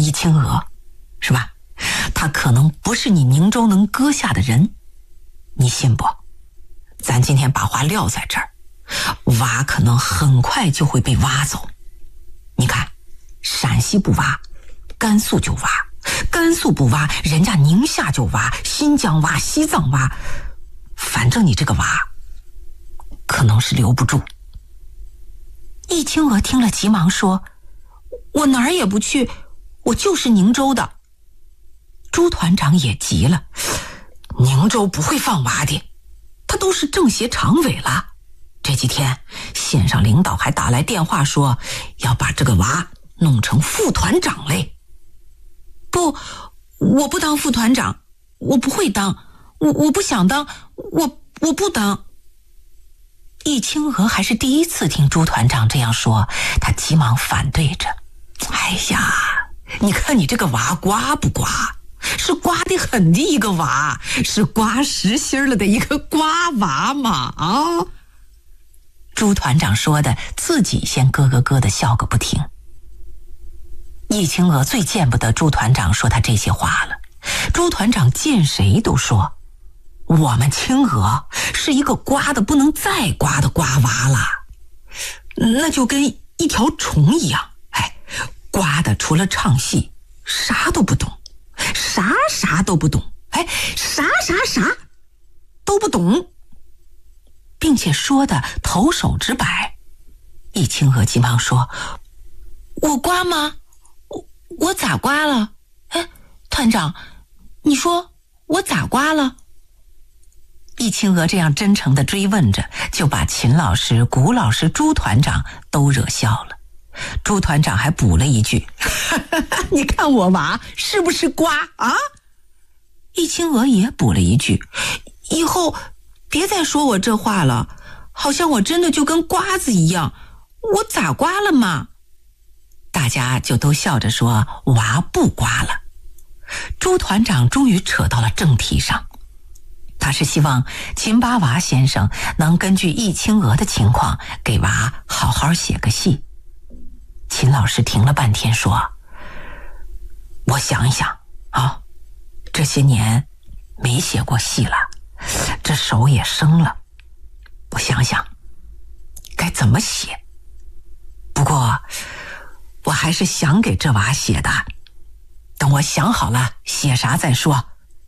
易清娥，是吧？他可能不是你宁州能割下的人，你信不？咱今天把话撂在这儿，挖可能很快就会被挖走。你看，陕西不挖，甘肃就挖；甘肃不挖，人家宁夏就挖，新疆挖，西藏挖，反正你这个挖，可能是留不住。易清娥听了，急忙说：“我哪儿也不去，我就是宁州的。”朱团长也急了：“宁州不会放娃的，他都是政协常委了。这几天县上领导还打来电话说要把这个娃弄成副团长嘞。”“不，我不当副团长，我不会当，我不想当，我不当。”易清娥还是第一次听朱团长这样说，他急忙反对着：“哎呀，你看你这个娃刮不刮？是刮得很的一个娃，是刮实心了的一个瓜娃嘛啊！”朱团长说的，自己先咯咯咯的笑个不停。易清娥最见不得朱团长说他这些话了。朱团长见谁都说：“我们清娥是一个刮的不能再刮的瓜娃了，那就跟一条虫一样，刮的除了唱戏啥都不懂，啥都不懂，啥都不懂，并且说的头手直摆。”易清娥急忙说：“我刮吗？我咋刮了？团长，你说我咋刮了？”易清娥这样真诚地追问着，就把秦老师、谷老师、朱团长都惹笑了。朱团长还补了一句：“你看我娃是不是瓜啊？”易清娥也补了一句：“以后别再说我这话了，好像我真的就跟瓜子一样，我咋瓜了嘛？”大家就都笑着说娃不瓜了。朱团长终于扯到了正题上，他是希望秦八娃先生能根据易清娥的情况给娃好好写个戏。秦老师停了半天说：“我想一想啊，这些年没写过戏了，这手也生了，我想想该怎么写。不过我还是想给这娃写的，等我想好了写啥再说。”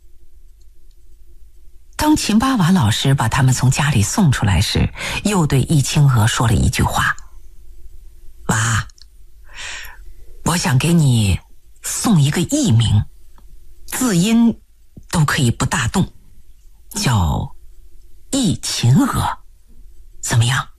当秦八娃老师把他们从家里送出来时，又对易清娥说了一句话：“娃，我想给你送一个艺名，字音都可以不大动，叫易秦娥，怎么样？”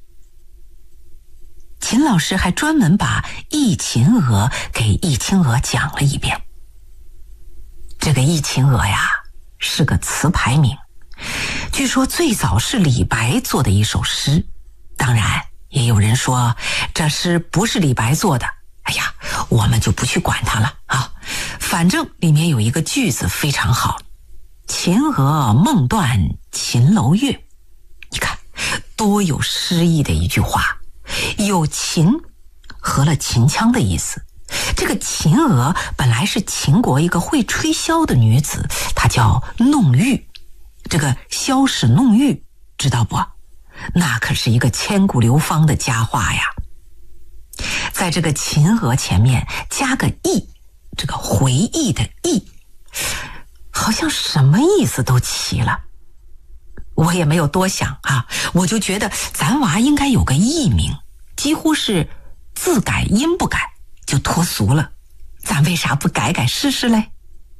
秦老师还专门把易秦娥给易清娥讲了一遍。这个易秦娥呀，是个词牌名，据说最早是李白做的一首诗，当然也有人说这诗不是李白做的，我们就不去管它了啊。反正里面有一个句子非常好：“秦娥梦断秦楼月。”你看多有诗意的一句话，有秦合了秦腔的意思。这个秦娥本来是秦国一个会吹箫的女子，她叫弄玉。这个箫使弄玉知道不？那可是一个千古流芳的佳话呀。在这个秦娥前面加个忆，这个回忆的忆，好像什么意思都齐了。我也没有多想啊，我就觉得咱娃应该有个艺名，几乎是字改音不改就脱俗了，咱为啥不改改试试嘞？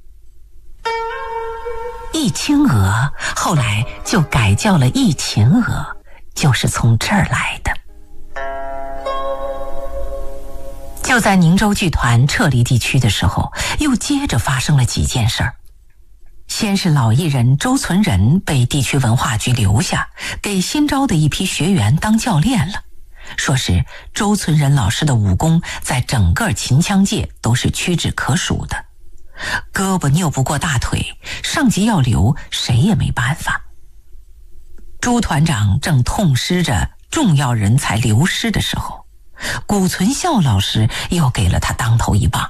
易清娥后来就改叫了易秦娥，就是从这儿来的。就在宁州剧团撤离地区的时候，又接着发生了几件事儿。先是老艺人周存仁被地区文化局留下，给新招的一批学员当教练了。说是周存仁老师的武功在整个秦腔界都是屈指可数的，胳膊拗不过大腿，上级要留谁也没办法。朱团长正痛失着重要人才流失的时候，谷存孝老师又给了他当头一棒。